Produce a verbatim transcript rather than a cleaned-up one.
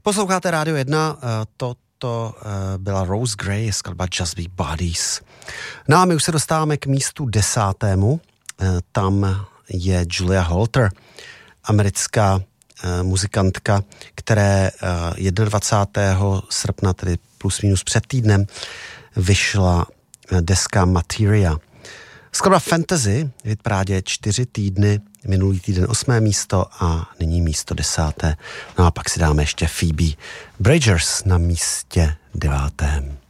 Posloucháte Rádio jedna, toto byla Rose Gray, skladba Just Be Buddies. No a my už se dostáváme k místu desátému. Tam je Julia Holter, americká muzikantka, které dvacátého prvního srpna, tedy plus minus před týdnem, vyšla deska Materia. Skladba Fantasy vyprádě čtyři týdny, minulý týden osmé místo a nyní místo desáté. No a pak si dáme ještě Phoebe Bridgers na místě devátém.